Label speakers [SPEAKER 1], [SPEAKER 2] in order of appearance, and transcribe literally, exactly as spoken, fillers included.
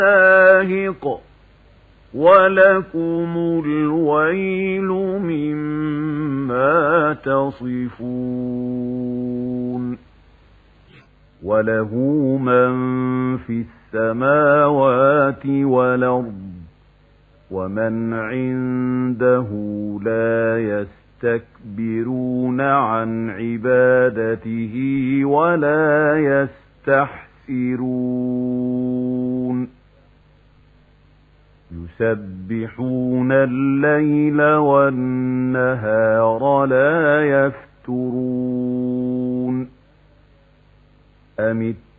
[SPEAKER 1] شاهق ولكم الويل مما تصفون وله من في السماوات والأرض ومن عنده لا يستكبرون عن عبادته ولا يستحسرون يسبحون الليل والنهار لا يفترون أم